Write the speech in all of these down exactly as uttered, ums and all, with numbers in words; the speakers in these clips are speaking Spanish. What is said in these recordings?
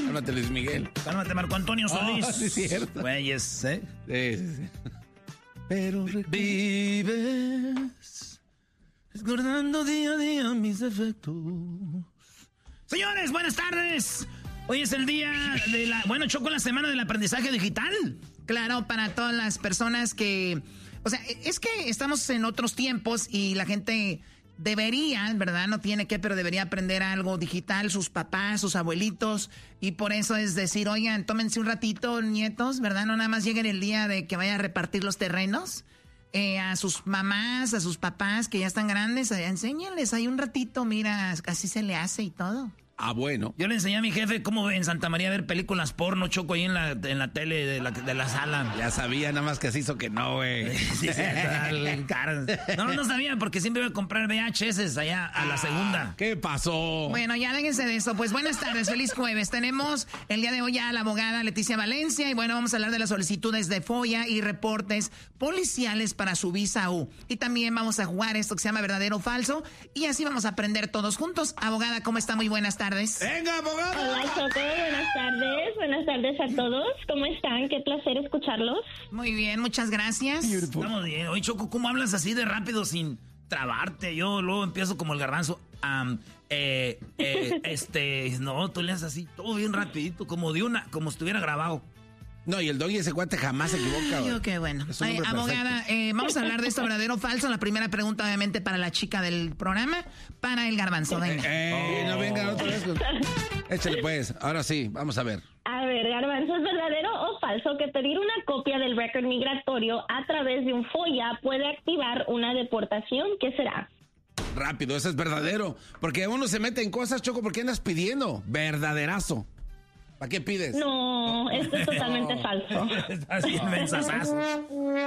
Cálmate, Luis Miguel. Cálmate, Marco Antonio Solís. Oh, sí, es cierto. Güeyes, ¿eh? Sí, sí, sí. Pero vives recordando día a día mis defectos. Señores, buenas tardes. Hoy es el día de la... Bueno, Choco, la semana del aprendizaje digital. Claro, para todas las personas que... O sea, es que estamos en otros tiempos y la gente debería, ¿verdad? No tiene que, pero debería aprender algo digital, sus papás, sus abuelitos. Y por eso es decir, oigan, tómense un ratito, nietos, ¿verdad? No nada más lleguen el día de que vaya a repartir los terrenos. Eh, a sus mamás, a sus papás que ya están grandes, enséñenles ahí un ratito, mira, así se le hace y todo. Ah, bueno. Yo le enseñé a mi jefe cómo en Santa María ver películas porno, Choco, ahí en la, en la tele de la, de la sala. Ya sabía, nada más que se hizo que no, güey. Sí, sí, no, no sabía, porque siempre iba a comprar V H S allá a la segunda. ¿Qué pasó? Bueno, ya déjense de eso. Pues buenas tardes, feliz jueves. Tenemos el día de hoy a la abogada Leticia Valencia y bueno, vamos a hablar de las solicitudes de F O I A y reportes policiales para su visa U. Y también vamos a jugar esto que se llama verdadero o falso y así vamos a aprender todos juntos. Abogada, ¿cómo está? Muy buenas tardes. ¡Venga, abogada! Hola, Choco, buenas tardes. Buenas tardes a todos. ¿Cómo están? Qué placer escucharlos. Muy bien, muchas gracias. Beautiful. Estamos bien. Oye, Choco, ¿cómo hablas así de rápido sin trabarte? Yo luego empiezo como el garbanzo. Um, eh, eh, este, no, tú le haces así, todo bien rapidito, como de una, como si estuviera grabado. No, y el doggy ese cuate jamás se equivoca. Ay, qué bueno. Ay, abogada, eh, vamos a hablar de esto verdadero o falso. La primera pregunta, obviamente, para la chica del programa, para el garbanzo. Venga. Eh, eh, oh. No venga otra vez. Échale pues, ahora sí, vamos a ver. A ver, garbanzo, ¿es verdadero o falso que pedir una copia del récord migratorio a través de un F O I A puede activar una deportación? ¿Qué será? Rápido, eso es verdadero. Porque uno se mete en cosas, Choco, ¿por qué andas pidiendo? Verdaderazo. ¿Para qué pides? No, esto es totalmente no. falso. Estás bien mensazazo. A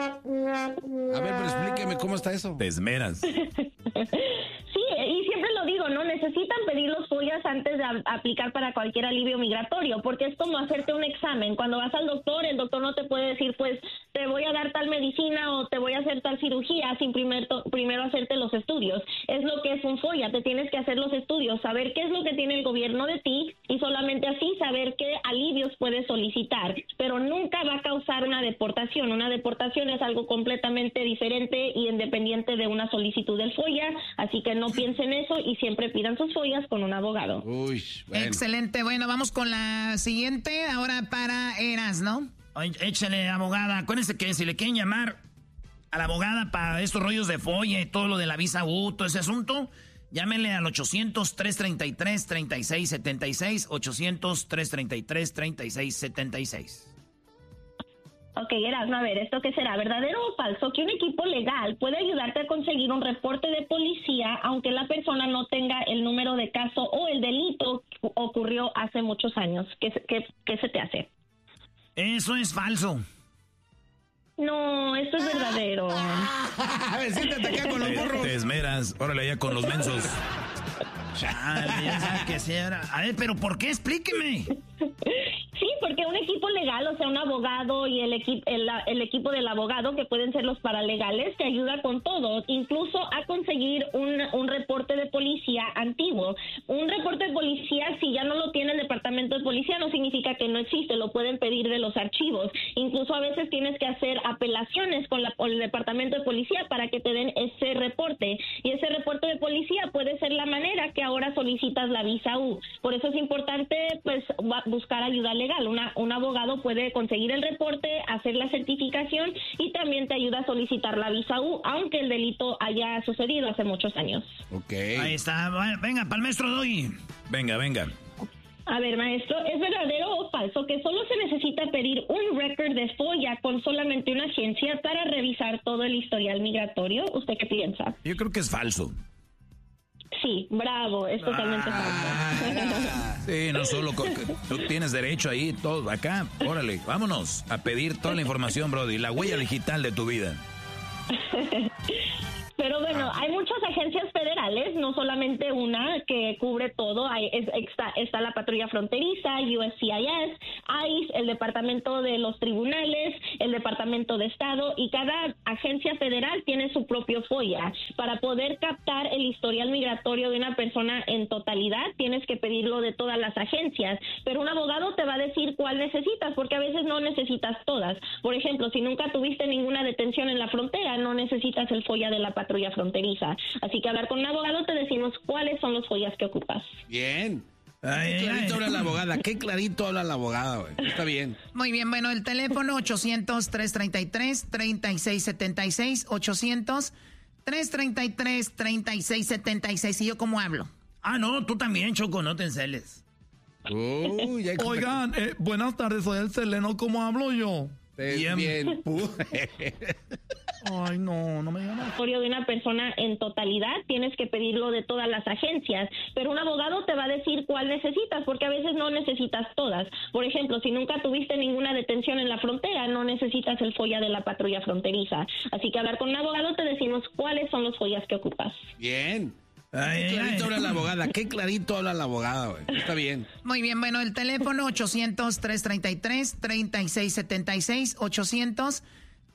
ver, pero explíqueme cómo está eso. Te esmeras. Sí, y siempre lo digo, ¿no? Necesitan pedir los F O I As antes de a- aplicar para cualquier alivio migratorio, porque es como hacerte un examen. Cuando vas al doctor, el doctor no te puede decir, pues, te voy a dar tal medicina o te voy a hacer tal cirugía sin primer to- primero hacerte los estudios. Es lo que es un F O I A, te tienes que hacer los estudios, saber qué es lo que tiene el gobierno de ti y solamente así saber qué alivios puedes solicitar, pero nunca va a causar una deportación. Una deportación es algo completamente diferente y independiente de una solicitud del F O I A, así que no piensen eso y siempre pidan sus F O I As con un abogado. Uy, bueno. Excelente, bueno, vamos con la siguiente, ahora para Eras, ¿no? Oye, échale, abogada. Acuérdense que si le quieren llamar a la abogada para estos rollos de F O I A y todo lo de la visa U, todo ese asunto, llámenle al ochocientos, trescientos treinta y tres, treinta y seis setenta y seis, ochocientos, trescientos treinta y tres, treinta y seis setenta y seis. Ok, Erasmo, a ver, ¿esto qué será? ¿Verdadero o falso que un equipo legal puede ayudarte a conseguir un reporte de policía aunque la persona no tenga el número de caso o el delito que ocurrió hace muchos años? ¿Qué, qué, qué se te hace? Eso es falso. No, esto es verdadero. A ver, siéntate acá con los burros. Te esmeras, órale ya con los mensos. Chale, ya sabes que sí era. A ver, pero ¿por qué? Explíqueme. Sí, porque un equipo legal, o sea, un abogado y el, equi- el, el equipo del abogado, que pueden ser los paralegales, te ayuda con todo, incluso a conseguir un, un reporte de policía antiguo. Un reporte de policía, si ya no lo tiene el departamento de policía, no significa que no existe, lo pueden pedir de los archivos. Incluso a veces tienes que hacer apelaciones con, la, con el departamento de policía para que te den ese reporte. Y ese reporte de policía puede ser la manera que ahora solicitas la visa U. Por eso es importante, pues, buscar ayuda legal. Una, un abogado puede conseguir el reporte, hacer la certificación y también te ayuda a solicitar la visa U, aunque el delito haya sucedido hace muchos años. Ok. Ahí está. Venga, para el maestro Doggy. Venga, venga. A ver, maestro, ¿es verdadero o falso que solo se necesita pedir un récord de F O I A con solamente una agencia para revisar todo el historial migratorio? ¿Usted qué piensa? Yo creo que es falso. Sí, bravo, es totalmente ah, falso. Sí, no solo con, tú tienes derecho ahí, todo acá, órale, vámonos a pedir toda la información, Brody, la huella digital de tu vida. Pero bueno, hay muchas agencias federales, no solamente una que cubre todo. Hay, es, está, está la patrulla fronteriza, U S C I S, I C E, el Departamento de los Tribunales, el Departamento de Estado, y cada agencia federal tiene su propio FOIA. Para poder captar el historial migratorio de una persona en totalidad, tienes que pedirlo de todas las agencias, pero un abogado te va a decir cuál necesitas, porque a veces no necesitas todas. Por ejemplo, si nunca tuviste ninguna detención en la frontera, no necesitas el FOIA de la patrulla fronteriza. Así que hablar con un abogado te decimos cuáles son los FOIAs que ocupas. Bien. Ay, Qué clarito ay. habla la abogada, qué clarito habla la abogada, güey. Está bien. Muy bien, bueno, el teléfono ochocientos, tres treinta y tres, treinta y seis setenta y seis, ochocientos, tres treinta y tres, treinta y seis setenta y seis. ¿Y yo cómo hablo? Ah, no, tú también, Choco, no te enceles. Uy, ya hay Oigan, eh, buenas tardes, soy el Seleno, ¿cómo hablo yo? Bien. bien. Ay, no, no me digan nada. De una persona en totalidad, tienes que pedirlo de todas las agencias, pero un abogado te va a decir cuál necesitas, porque a veces no necesitas todas. Por ejemplo, si nunca tuviste ninguna detención en la frontera, no necesitas el FOIA de la patrulla fronteriza. Así que hablar con un abogado te decimos cuáles son los FOIAs que ocupas. Bien. Ay, Qué ay, clarito ay. habla la abogada, qué clarito habla la abogada, güey. Está bien. Muy bien, bueno, el teléfono ochocientos, tres treinta y tres, treinta y seis setenta y seis, ochocientos,